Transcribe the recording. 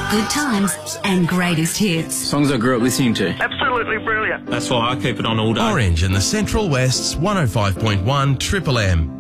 Good times and greatest hits. Songs I grew up listening to. Absolutely brilliant. That's why I keep it on all day. Orange and the Central West's 105.1 Triple M.